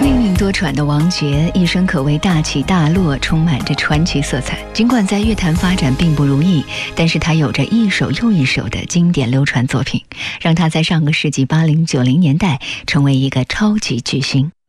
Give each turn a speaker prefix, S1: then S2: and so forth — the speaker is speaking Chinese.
S1: 命运多舛的王爵一生可谓大起大落，充满着传奇色彩。尽管在乐坛发展并不如意，但是他有着一首又一首的经典流传作品，让他在上个世纪80、90年代成为一个超级巨星。